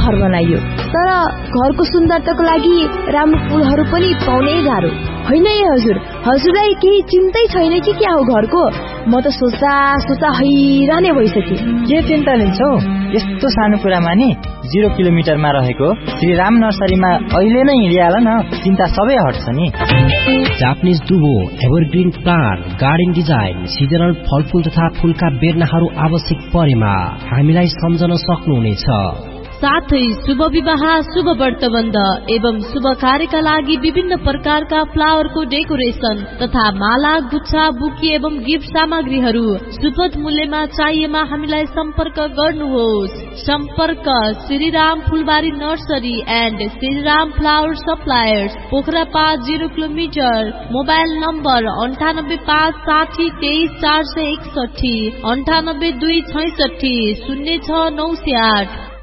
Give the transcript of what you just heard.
घर बनाइयो, तर घरको सुन्दरताको लागि राम्रो फूलहरू पनि पाउनै गाह्रो होइन। हजुरलाई केही चिन्तै छैन कि क्या हो घरको? म त सोच्दा हैरानै भइसके। के चिन्ता लिन्छौ? यस्तो सानो कुरामा नि 0 किलोमिटरमा रहेको श्रीराम नर्सरीमा अहिले नै हिँडिहाल न, चिन्ता सबै हट्छ नि। Japanese दुबो, evergreen plant, garden design, seasonal फलफूल तथा फूलका बेर्नाहरू आवश्यक परेमा हामीलाई सम्झन सक्नुहुनेछ। साथै शुभ विवाह, शुभ व्रतबन्ध एवं शुभ कार्यका लागि विभिन्न प्रकारका फ्लावरको डेकोरेसन तथा माला, गुच्छा, बुके एवं गिफ्ट सामग्रीहरू सुपथ मूल्यमा चाहिएमा हामीलाई सम्पर्क गर्नुहोस्। सम्पर्क श्रीराम फुलबारी nursery and Shriram flower suppliers, Pokhara 5 0 kilometre. Mobile number 9856030461, 9826606908।